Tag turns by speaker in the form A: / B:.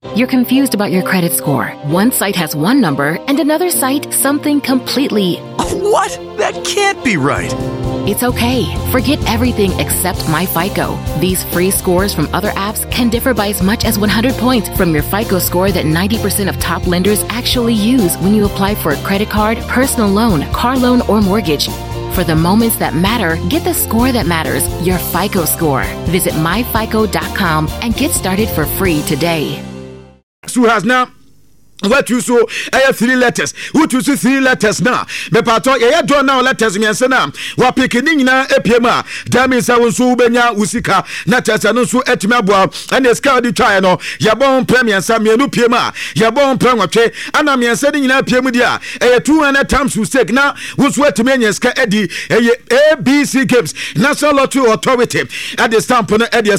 A: You're confused about your credit score. One site has one number and another site something completely...
B: What? That can't be right.
A: It's okay. Forget everything except MyFICO. These free scores from other apps can differ by as much as 100 points from your FICO score that 90% of top lenders actually use when you apply for a credit card, personal loan, car loan, or mortgage. For the moments that matter, get the score that matters, your FICO score. Visit myfico.com and get started for free today.
C: Who has now what you so I have 3 letters. Who to see 3 letters now? Me pato ya do now letters me answer wa picking na epiema. That means I will so benya usika na tesa no so etime aboa and the scar di try no ya bon premier answer me no piema ya bon plan watwe ana me answer ni na piemu dia 200 times to stake na wo so etime nya ska edi ABC games National Lottery Authority at the stamp no edi